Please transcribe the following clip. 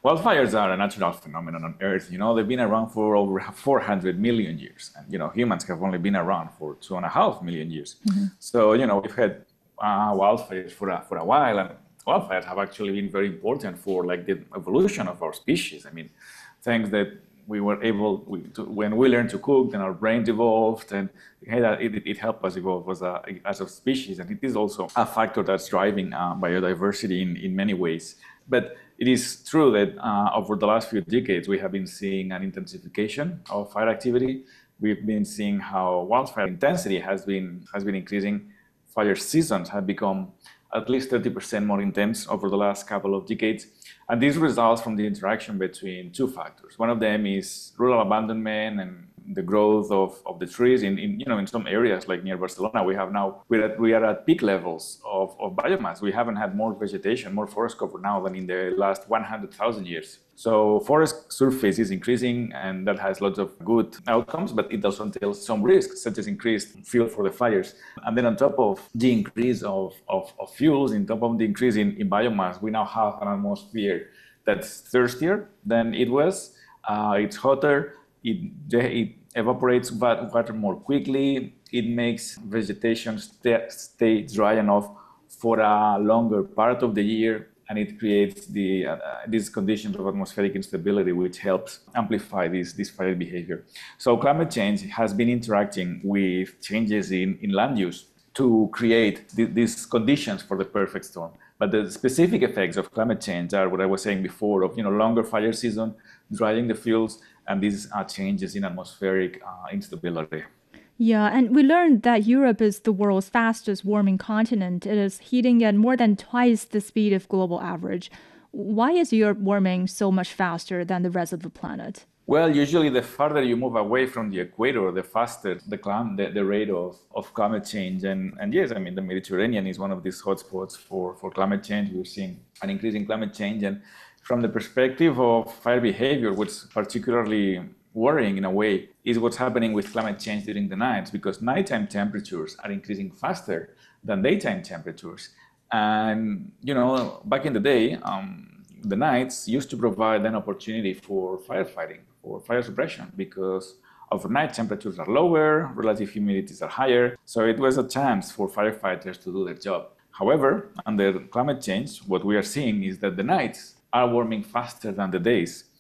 Wildfires are a natural phenomenon on Earth. They've been around for over 400 million years. And, humans have only been around for 2.5 million years. Mm-hmm. So, we've had wildfires for a while. And wildfires have actually been very important for like the evolution of our species. I mean, things that we were able to, when we learned to cook, then our brains evolved, and it helped us evolve as a species. And it is also a factor that's driving biodiversity in many ways. But it is true that over the last few decades, we have been seeing an intensification of fire activity. We've been seeing how wildfire intensity has been increasing. Fire seasons have become at least 30% more intense over the last couple of decades. And this results from the interaction between two factors. One of them is rural abandonment and the growth of the trees in some areas like near Barcelona. We are at peak levels of biomass. We haven't had more vegetation, more forest cover now than in the last 100,000 years. So forest surface is increasing, and that has lots of good outcomes, but it also entails some risks, such as increased fuel for the fires. And then on top of the increase of fuels, on top of the increase in biomass, we now have an atmosphere that's thirstier than it was. It's hotter. It evaporates water more quickly. It makes vegetation stay dry enough for a longer part of the year, and it creates these conditions of atmospheric instability, which helps amplify this fire behavior. So climate change has been interacting with changes in land use to create these conditions for the perfect storm. But the specific effects of climate change are what I was saying before, of longer fire season, drying the fuels, and these are changes in atmospheric instability. Yeah, and we learned that Europe is the world's fastest warming continent. It is heating at more than twice the speed of global average. Why is Europe warming so much faster than the rest of the planet? Well, usually the farther you move away from the equator, the faster the rate of climate change. And yes, I mean, the Mediterranean is one of these hotspots for climate change. We're seeing an increase in climate change. And from the perspective of fire behavior, what's particularly worrying in a way is what's happening with climate change during the nights, because nighttime temperatures are increasing faster than daytime temperatures. And, back in the day, the nights used to provide an opportunity for firefighting, for fire suppression, because overnight temperatures are lower, relative humidities are higher. So it was a chance for firefighters to do their job. However, under climate change, what we are seeing is that the nights are warming faster than the days.